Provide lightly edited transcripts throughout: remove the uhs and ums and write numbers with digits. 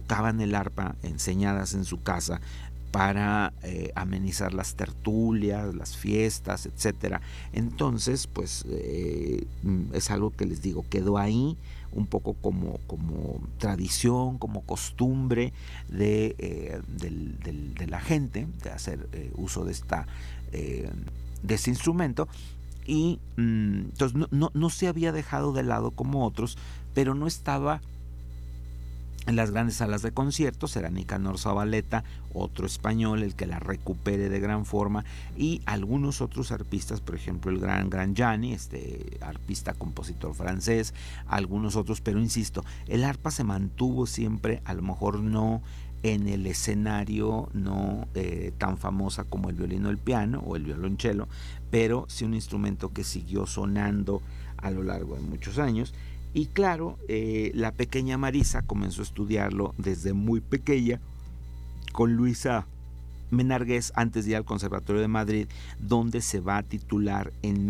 tocaban el arpa enseñadas en su casa para amenizar las tertulias, las fiestas, etcétera. Entonces, pues es algo que les digo, quedó ahí un poco como tradición, como costumbre de la gente, de hacer uso de este instrumento. Y entonces no se había dejado de lado como otros, pero no estaba en las grandes salas de conciertos. Era Nicanor Zabaleta, otro español, el que la recupere de gran forma, y algunos otros arpistas, por ejemplo el gran Gianni, arpista compositor francés, algunos otros, pero insisto, el arpa se mantuvo siempre, a lo mejor no en el escenario, no tan famosa como el violín o el piano o el violonchelo, pero sí un instrumento que siguió sonando a lo largo de muchos años. Y claro, la pequeña Marisa comenzó a estudiarlo desde muy pequeña con Luisa Menargués, antes de ir al Conservatorio de Madrid, donde se va a titular en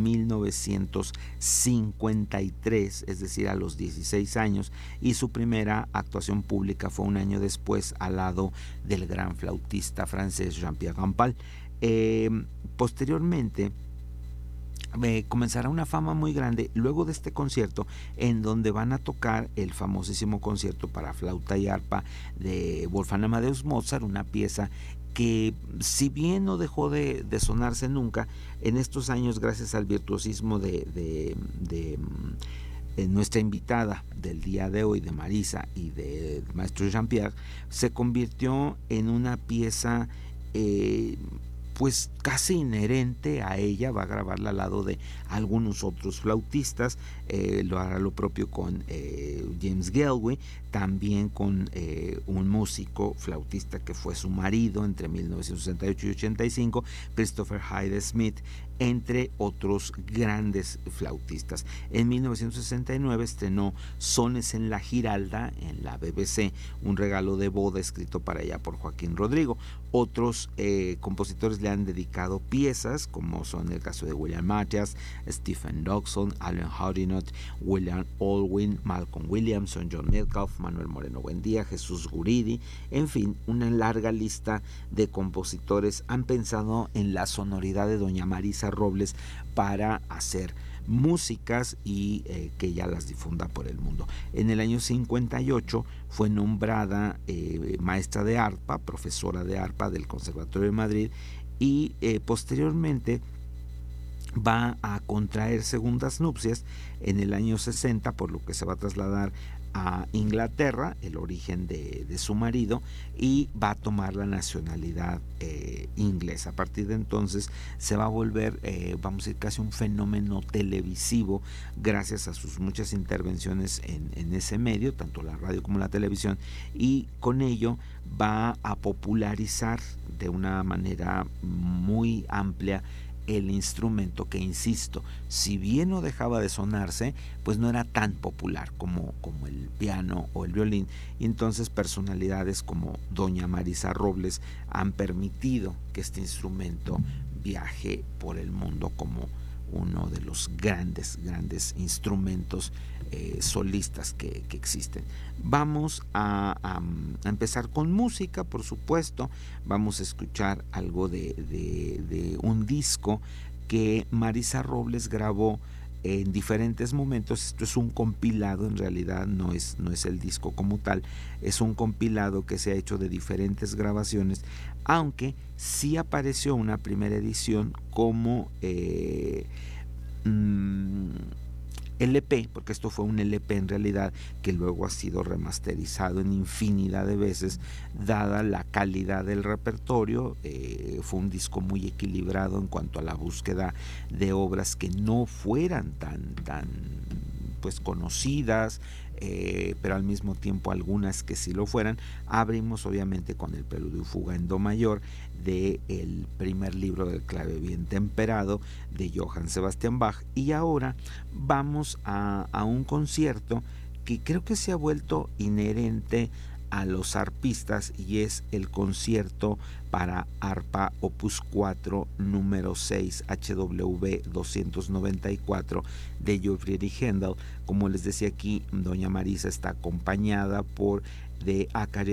1953, es decir, a los 16 años, y su primera actuación pública fue un año después al lado del gran flautista francés Jean-Pierre Rampal. Posteriormente, comenzará una fama muy grande luego de este concierto, en donde van a tocar el famosísimo concierto para flauta y arpa de Wolfgang Amadeus Mozart, una pieza que, si bien no dejó de sonarse nunca, en estos años, gracias al virtuosismo de nuestra invitada del día de hoy, de Marisa, y del maestro Jean-Pierre, se convirtió en una pieza pues casi inherente a ella. Va a grabarla al lado de algunos otros flautistas, lo hará lo propio con James Galway, también con un músico flautista que fue su marido entre 1968 y 85, Christopher Hyde Smith, entre otros grandes flautistas. En 1969 estrenó Sones en la Giralda en la BBC, un regalo de boda escrito para ella por Joaquín Rodrigo. Otros compositores le han dedicado piezas, como son el caso de William Matthias, Stephen Dodson, Alan Hoddinott, William Olwyn, Malcolm Williamson, John Metcalf, Manuel Moreno Buendía, Jesús Guridi. En fin, una larga lista de compositores han pensado en la sonoridad de doña Marisa Robles para hacer músicas y que ella las difunda por el mundo. En el año 58 fue nombrada maestra de arpa, profesora de arpa del Conservatorio de Madrid, y posteriormente va a contraer segundas nupcias en el año 60, por lo que se va a trasladar a Inglaterra, el origen de su marido, y va a tomar la nacionalidad inglesa. A partir de entonces se va a volver, vamos a decir, casi un fenómeno televisivo, gracias a sus muchas intervenciones en ese medio, tanto la radio como la televisión, y con ello va a popularizar de una manera muy amplia el instrumento que, insisto, si bien no dejaba de sonarse, pues no era tan popular como el piano o el violín, y entonces personalidades como doña Marisa Robles han permitido que este instrumento viaje por el mundo como uno de los grandes instrumentos solistas que existen. Vamos a empezar con música, por supuesto. Vamos a escuchar algo de un disco que Marisa Robles grabó en diferentes momentos. Esto es un compilado, en realidad no es el disco como tal, es un compilado que se ha hecho de diferentes grabaciones, aunque sí apareció una primera edición como LP, porque esto fue un LP en realidad, que luego ha sido remasterizado en infinidad de veces, dada la calidad del repertorio. Fue un disco muy equilibrado en cuanto a la búsqueda de obras que no fueran tan pues conocidas, pero al mismo tiempo algunas que sí lo fueran. Abrimos obviamente con el Preludio y Fuga en Do mayor del primer libro del clave bien temperado de Johann Sebastian Bach, y ahora vamos a un concierto que creo que se ha vuelto inherente a los arpistas, y es el concierto para arpa opus 4 número 6 HWV 294 de Georg Friedrich Händel. Como les decía aquí, doña Marisa está acompañada por de Akare